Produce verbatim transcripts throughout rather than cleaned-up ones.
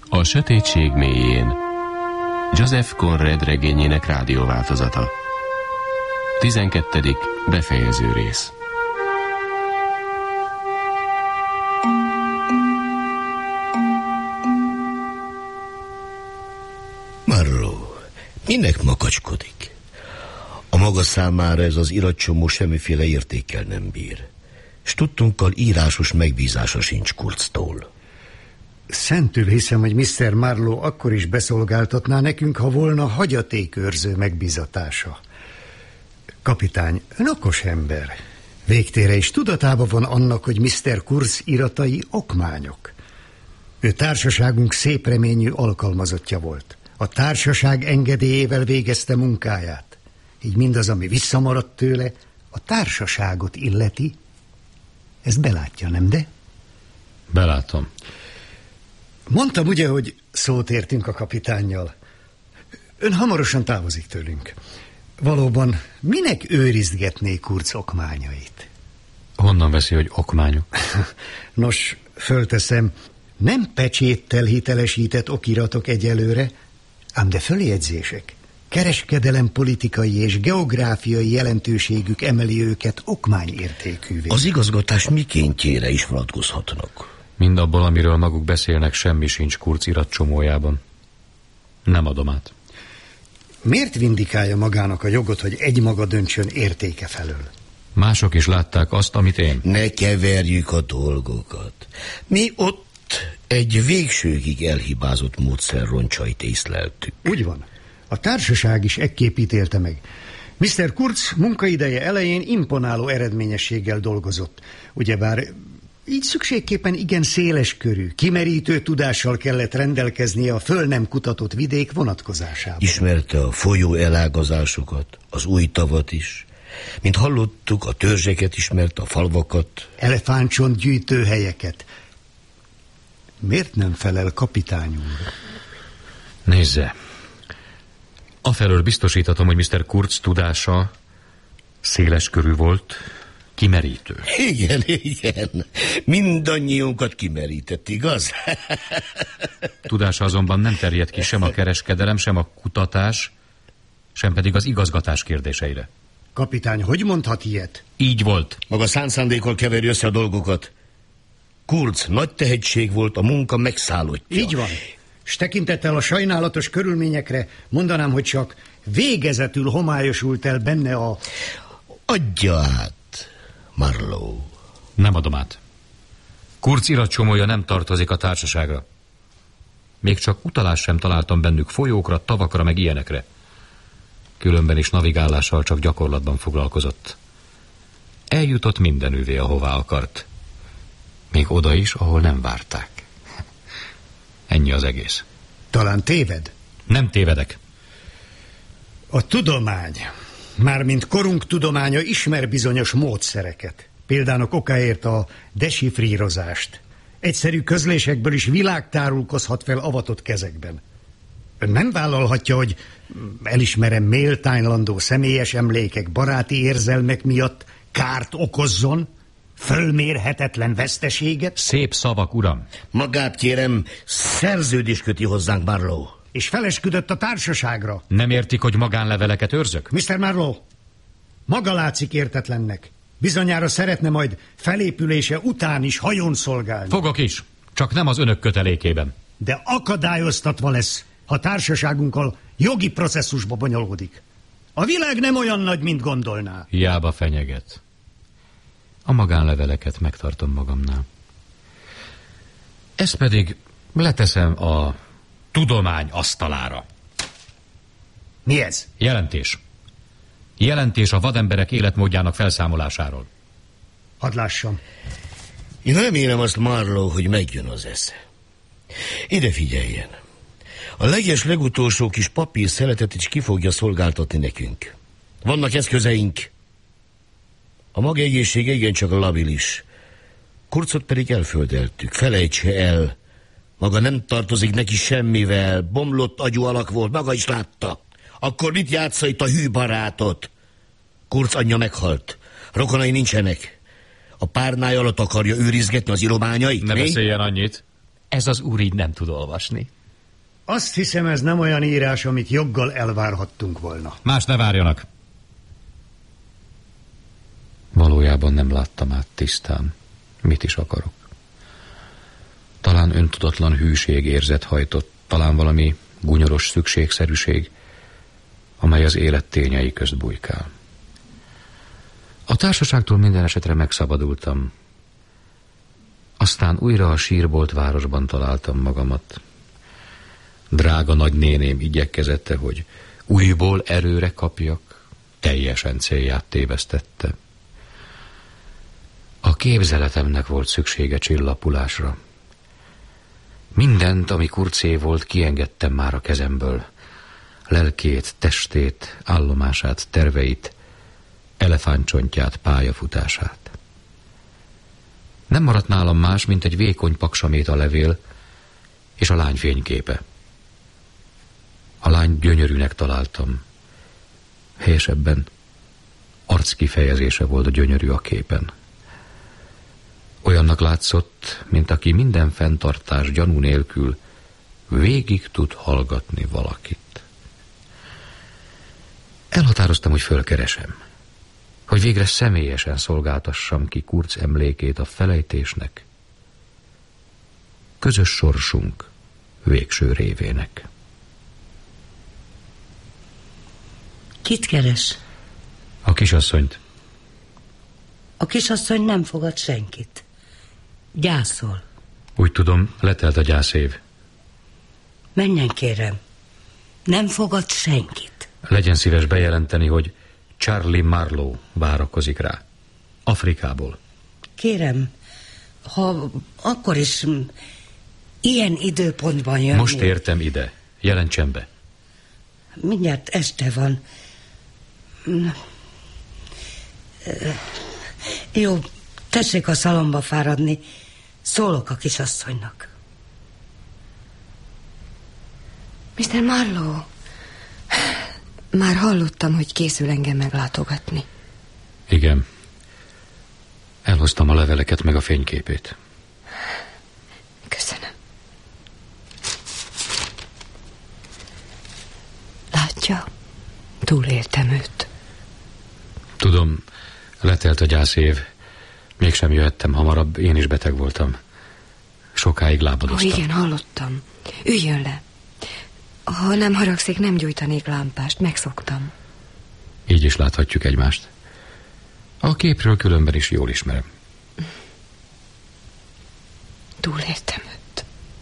A sötétség mélyén. Joseph Conrad regényének rádióváltozata. tizenkettedik befejező rész. Marlowe, minek makacskodik? A maga számára ez az iratcsomó semmiféle értékkel nem bír, s tudtunkkal írásos megbízása sincs Kurztól. Szentül hiszem, hogy miszter Marlowe akkor is beszolgáltatná nekünk, ha volna hagyatékőrző megbízatása. Kapitány, ön okos ember. Végtére is tudatában van annak, hogy miszter Kurz iratai okmányok. Ő társaságunk szép reményű alkalmazottja volt. A társaság engedélyével végezte munkáját. Így mindaz, ami visszamaradt tőle, a társaságot illeti. Ezt belátja, nem de? Belátom. Mondtam ugye, hogy szót értünk a kapitánnyal. Ön hamarosan távozik tőlünk. Valóban minek őrizgetné Kurz okmányait? Honnan veszi, hogy okmányok? Nos, fölteszem, nem pecséttel hitelesített okiratok egyelőre, ám de följegyzések. Kereskedelem politikai és geográfiai jelentőségük emeli őket okmányértékűvé. Az igazgatás mikéntjére is vonatkozhatnak? Mindabból, amiről maguk beszélnek, semmi sincs Kurz iratcsomójában. Nem adom át. Miért vindikálja magának a jogot, hogy egymaga döntsön értéke felől? Mások is látták azt, amit én. Ne keverjük a dolgokat. Mi ott egy végsőkig elhibázott módszer roncsait észleltük. Úgy van. A társaság is ekképp ítélte meg. miszter Kurz munkaideje elején imponáló eredményességgel dolgozott. Ugyebár így szükségképpen igen széles körű, kimerítő tudással kellett rendelkeznie a föl nem kutatott vidék vonatkozásában. Ismerte a folyó elágazásokat, az új tavat is. Mint hallottuk, a törzseket ismerte, a falvakat. Elefántcsont gyűjtőhelyeket. Miért nem felel kapitány úr? Nézze, afelől biztosíthatom, hogy miszter Kurz tudása széles körű volt, kimerítő. Igen, igen. Mindannyiunkat kimerített, igaz? Tudása azonban nem terjed ki sem a kereskedelem, sem a kutatás, sem pedig az igazgatás kérdéseire. Kapitány, hogy mondhat ilyet? Így volt. Maga szánszándékkal keveri össze a dolgokat. Kurz nagy tehetség volt, a munka megszállottja. Így van. S tekintettel a sajnálatos körülményekre mondanám, hogy csak végezetül homályosult el benne a... Adja át, Marlowe. Nem adom át. Kurz iratcsomója nem tartozik a társaságra. Még csak utalást sem találtam bennük folyókra, tavakra, meg ilyenekre. Különben is navigálással csak gyakorlatban foglalkozott. Eljutott mindenüvé, ahová akart. Még oda is, ahol nem várták. Ennyi az egész. Talán téved? Nem tévedek. A tudomány, mármint korunk tudománya ismer bizonyos módszereket. Például okáért a desifrírozást. Egyszerű közlésekből is világ tárulkozhat fel avatott kezekben. Ön nem vállalhatja, hogy elismerem méltánylandó személyes emlékek, baráti érzelmek miatt kárt okozzon? Fölmérhetetlen veszteséget? Szép szavak, uram. Magát kérem, szerződés köti hozzánk, Marlowe. És felesküdött a társaságra. Nem értik, hogy magánleveleket őrzök? miszter Marlowe, maga látszik értetlennek. Bizonyára szeretne majd felépülése után is hajón szolgálni. Fogok is, csak nem az önök kötelékében. De akadályoztatva lesz, ha társaságunkkal jogi processzusba bonyolódik. A világ nem olyan nagy, mint gondolná. Hiába fenyeget. A magánleveleket megtartom magamnál. Ezt pedig leteszem a tudomány asztalára. Mi ez? Jelentés. Jelentés a vademberek életmódjának felszámolásáról. Hadd lássam. Én remélem azt, Marlowe, hogy megjön az esze. Ide figyeljen. A leges legutolsó kis papír szeletet is ki fogja szolgáltatni nekünk. Vannak eszközeink. A maga egészsége igencsak labilis. Kurzot pedig elföldeltük. Felejtse el. Maga nem tartozik neki semmivel. Bomlott agyú alak volt, maga is látta. Akkor mit játsza itt a hű barátot? Kurz anyja meghalt. Rokonai nincsenek. A párnája alatt akarja őrizgetni az írományait. Ne mi? Beszéljen annyit. Ez az úr így nem tud olvasni. Azt hiszem, ez nem olyan írás, amit joggal elvárhattunk volna. Más ne várjanak. Valójában nem láttam át tisztán, mit is akarok. Talán öntudatlan hűség érzet hajtott, talán valami gunyoros szükségszerűség, amely az élet tényei közt bujkál. A társaságtól minden esetre megszabadultam. Aztán újra a sírbolt városban találtam magamat. Drága nagynéném igyekezette, hogy újból erőre kapjak, teljesen célját tévesztette. A képzeletemnek volt szüksége csillapulásra. Mindent, ami kurcé volt, kiengedtem már a kezemből. Lelkét, testét, állomását, terveit, elefántcsontját, pályafutását. Nem maradt nálam más, mint egy vékony paksamét a levél és a lány fényképe. A lány gyönyörűnek találtam. Helyesebben arckifejezése volt a gyönyörű a képen. Olyannak látszott, mint aki minden fenntartás gyanú nélkül végig tud hallgatni valakit. Elhatároztam, hogy fölkeresem, hogy végre személyesen szolgáltassam ki Kurz emlékét a felejtésnek, közös sorsunk végső révének. Kit keres? A kisasszonyt. A kisasszony nem fogad senkit. Gyászol. Úgy tudom, letelt a gyászév. Menjen, kérem. Nem fogad senkit. Legyen szíves bejelenteni, hogy Charlie Marlowe várakozik rá. Afrikából. Kérem, ha akkor is ilyen időpontban jönni... Most értem ide. Jelentsen be. Mindjárt este van. Jó, tessék a szalomba fáradni. Szólok a kisasszonynak. miszter Marlowe, már hallottam, hogy készül engem meglátogatni. Igen. Elhoztam a leveleket meg a fényképét. Köszönöm. Látja, túléltem őt. Tudom, letelt a gyászév. Mégsem jöhettem hamarabb, én is beteg voltam. Sokáig lábadoztam. Ó, igen, hallottam. Üljön le. Ha nem haragszik, nem gyújtanék lámpást, megszoktam. Így is láthatjuk egymást. A képről különben is jól ismerem. Túléltem őt.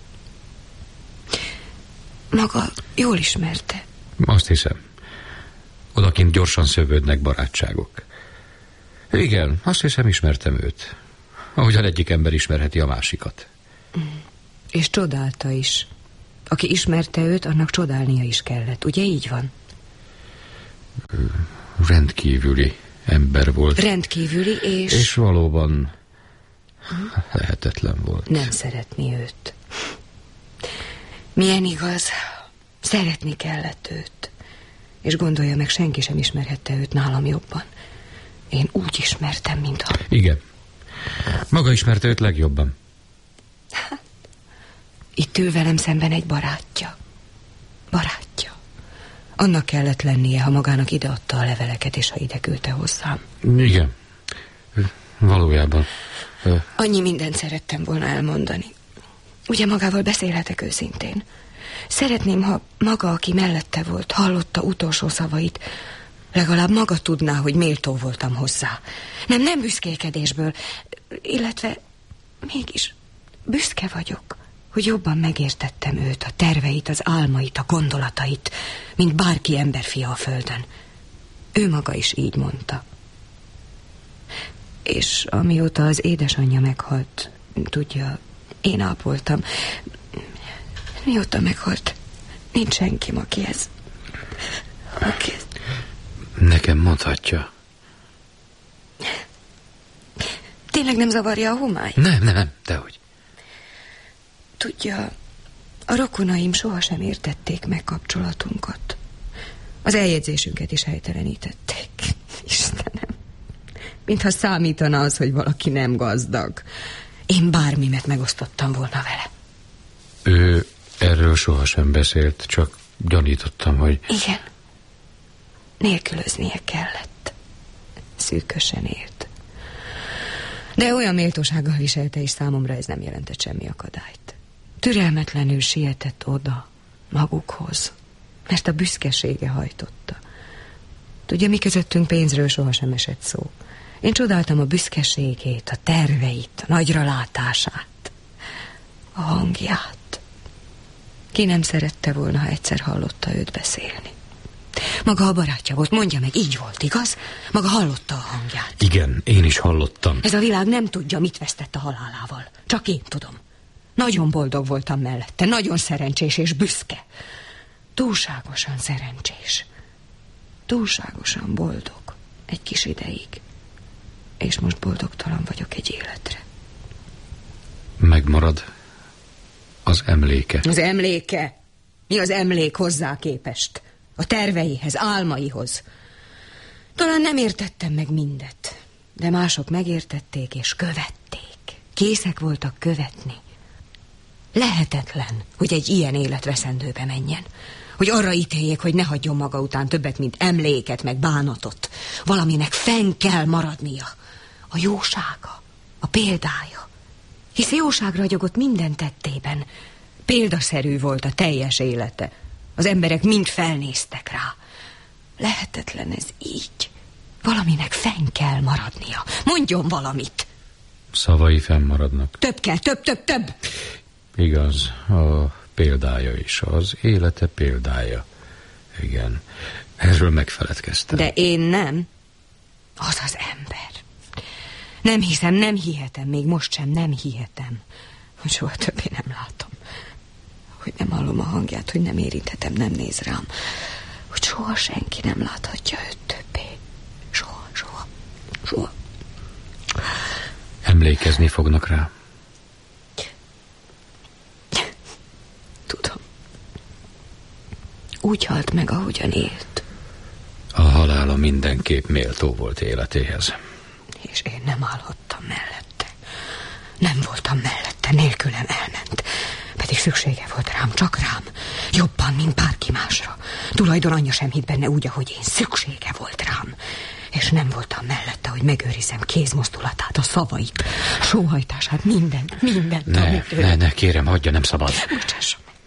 Maga jól ismerte. Azt hiszem. Odakint gyorsan szövődnek barátságok. Igen, azt hiszem, ismertem őt. Ahogyan egyik ember ismerheti a másikat. És csodálta is. Aki ismerte őt, annak csodálnia is kellett. Ugye így van? Rendkívüli ember volt. Rendkívüli, és... És valóban lehetetlen volt. Nem szeretni őt. Milyen igaz. Szeretni kellett őt. És gondolja meg, senki sem ismerhette őt nálam jobban. Én úgy ismertem, mintha... Igen. Maga ismerte őt legjobban. Hát, itt ül velem szemben egy barátja. Barátja. Annak kellett lennie, ha magának ideadta a leveleket, és ha ide küldte hozzám. Igen. Valójában. Annyi mindent szerettem volna elmondani. Ugye magával beszélhetek őszintén. Szeretném, ha maga, aki mellette volt, hallotta utolsó szavait, legalább maga tudná, hogy méltó voltam hozzá. Nem, nem büszkékedésből, illetve mégis büszke vagyok, hogy jobban megértettem őt, a terveit, az álmait, a gondolatait, mint bárki emberfia a földön. Ő maga is így mondta. És amióta az édesanyja meghalt, tudja, én ápoltam. Mióta meghalt, nincs senkim, aki ez... Aki ez... Nekem mondhatja. Tényleg nem zavarja a homály? Nem, nem, nem, dehogy. Tudja, a rokonaim sohasem értették meg kapcsolatunkat. Az eljegyzésünket is helytelenítették. Istenem, mintha számítana az, hogy valaki nem gazdag. Én bármimet megosztottam volna vele. Ő erről Erről sohasem beszélt, csak gyanítottam, hogy... Igen. Nélkülöznie kellett. Szűkösen élt. De olyan méltósággal viselte, és számomra ez nem jelentett semmi akadályt. Türelmetlenül sietett oda, magukhoz, mert a büszkesége hajtotta. Tudja, mi közöttünk pénzről sohasem esett szó. Én csodáltam a büszkeségét, a terveit, a nagyralátását, a hangját. Ki nem szerette volna, ha egyszer hallotta őt beszélni. Maga a barátja volt, mondja meg, így volt, igaz? Maga hallotta a hangját. Igen, én is hallottam. Ez a világ nem tudja, mit vesztett a halálával. Csak én tudom. Nagyon boldog voltam mellette, nagyon szerencsés és büszke. Túlságosan szerencsés. Túlságosan boldog egy kis ideig. És most boldogtalan vagyok egy életre. Megmarad az emléke. Az emléke? Mi az emlék hozzá képest? A terveihez, álmaihoz. Talán nem értettem meg mindet, de mások megértették és követték. Készek voltak követni. Lehetetlen, hogy egy ilyen élet veszendőbe menjen. Hogy arra ítéljék, hogy ne hagyjon maga után többet, mint emléket, meg bánatot. Valaminek fenn kell maradnia. A jósága, a példája. Hisz jóság ragyogott minden tettében. Példaszerű volt a teljes élete. Az emberek mind felnéztek rá. Lehetetlen ez így. Valaminek fenn kell maradnia. Mondjon valamit. Szavai fennmaradnak. Több kell, több, több, több. Igaz, a példája is, az élete példája. Igen, erről megfeledkeztem. De én nem. Az az ember. Nem hiszem, nem hihetem, még most sem nem hihetem, hogy soha többé nem látom. Hogy nem hallom a hangját, hogy nem érinthetem, nem néz rám. Hogy soha senki nem láthatja őt többé. Soha, soha, soha. Emlékezni fognak rá. Tudom. Úgy halt meg, ahogyan élt. A halála mindenképp méltó volt életéhez. És én nem állhattam mellette. Nem voltam mellette, nélkülem elment. Pedig szüksége volt rám, csak rám. Jobban, mint bárki másra. Tulajdon anyja sem hitt benne úgy, ahogy én. Szüksége volt rám. És nem voltam mellette, hogy megőrizzem kézmozdulatát, a szavait, a sóhajtását, mindent, mindent. Ne, amit ő... ne, ne, kérem, hagyja, nem szabad. Bocsásson meg.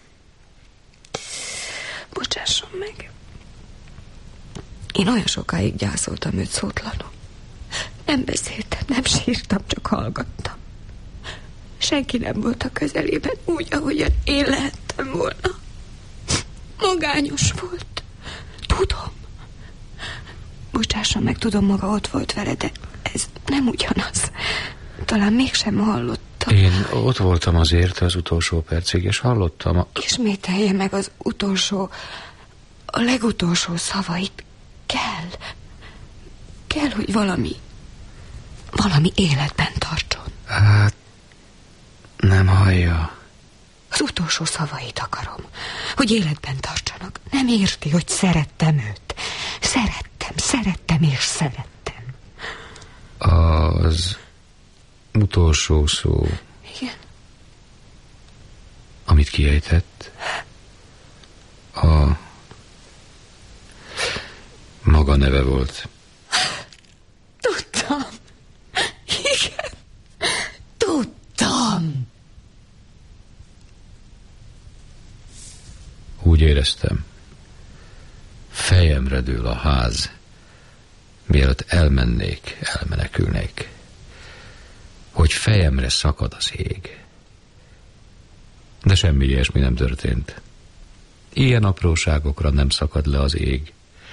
Bocsásson meg. Én olyan sokáig gyászoltam őt szótlanul. Nem beszéltem, nem sírtam, csak hallgattam. Senki nem volt a közelében úgy, ahogyan én lehettem volna. Magányos volt. Tudom. Bocsásson meg, tudom, maga ott volt vele, de ez nem ugyanaz. Talán mégsem hallottam. Én ott voltam azért az utolsó percig, és hallottam a... Ismételje meg az utolsó, a legutolsó szavait. Kell. Kell, hogy valami, valami életben tartson. Hát, nem hallja. Az utolsó szavait akarom, hogy életben tartsanak. Nem érti, hogy szerettem őt. Szerettem, szerettem és szerettem. Az utolsó szó... Igen. Amit kiejtett, a maga neve volt. Tudtam. Igen. Tudtam. Úgy éreztem, fejemre dől a ház, mielőtt elmennék, elmenekülnék, hogy fejemre szakad az ég. De semmi ilyesmi nem történt. Ilyen apróságokra nem szakad le az ég.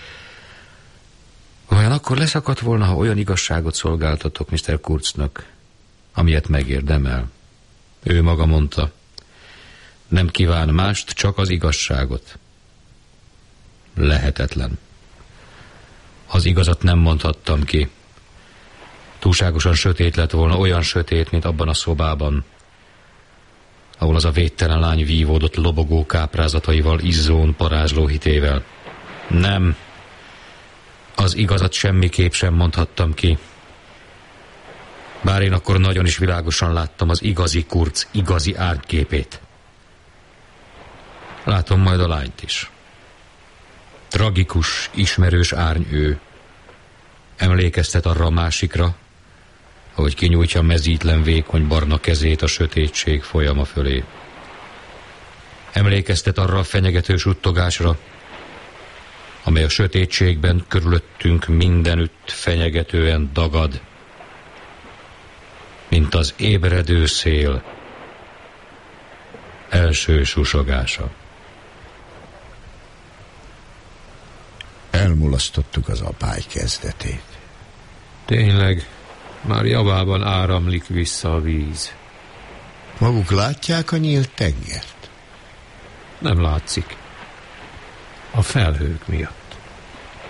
Vajon akkor leszakadt volna, ha olyan igazságot szolgáltatok miszter Kurtznak, amilyet megérdemel? Ő maga mondta, nem kíván mást, csak az igazságot. Lehetetlen. Az igazat nem mondhattam ki. Túlságosan sötét lett volna, olyan sötét, mint abban a szobában, ahol az a védtelen lány vívódott lobogó káprázataival, izzón, parázsló hitével. Nem. Az igazat semmiképp sem mondhattam ki. Bár én akkor nagyon is világosan láttam az igazi Kurtz igazi árképét. Látom majd a lányt is. Tragikus, ismerős árny ő. Emlékeztet arra a másikra, ahogy kinyújtja mezítlen, vékony barna kezét a sötétség folyama fölé. Emlékeztet arra a fenyegető suttogásra, amely a sötétségben körülöttünk mindenütt fenyegetően dagad, mint az ébredő szél első susogása. Elmulasztottuk az apály kezdetét. Tényleg, már javában áramlik vissza a víz. Maguk látják a nyílt tengert? Nem látszik. A felhők miatt.